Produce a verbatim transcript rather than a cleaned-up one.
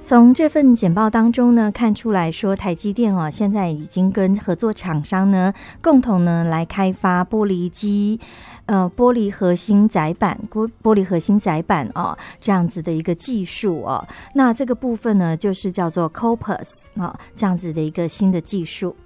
从这份简报当中呢，看出来说台积电哦，现在已经跟合作厂商呢，共同呢来开发玻璃机。呃，玻璃核心载板，玻玻璃核心载板哦，这样子的一个技术哦，那这个部分呢，就是叫做 Corpus 啊、哦，这样子的一个新的技术。